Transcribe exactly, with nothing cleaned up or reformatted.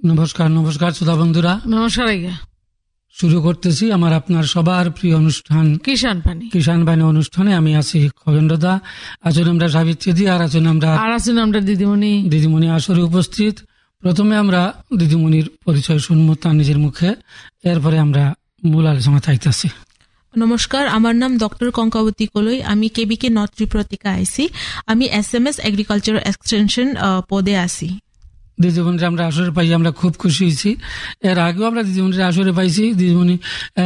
নমস্কার নমস্কার শ্রোতা বন্ধুরা, নমস্কার আজ্ঞা। শুরু করতেছি আমার আপনার সবার প্রিয় অনুষ্ঠান কিষান পানি কিষান বাণী অনুষ্ঠানে। আমি আছি খগেন্দ্রদা, আছেন আমরা সাবিত্রী দি, আর আছেন আমরা আর আছেন আমরা দিদিমণি দিদিমণি আসরে উপস্থিত। প্রথমে আমরা দিদিমণির পরিচয় শুনবো তার নিজের মুখে, এরপরে আমরা মূল আলোচনা থাকতেছি। নমস্কার, আমার নাম ডক্টর কঙ্কাবতী কলই। আমি কেবিকে নর্থ ত্রিপুরা থেকে আইসি। আমি S M S agriculture extension পদে আছি। দিদিমণির আমরা আসরে পাই, আমরা খুব খুশি হয়েছি। এর আগেও আমরা দিদিমণির আসরে পাইছি। দিদিমণি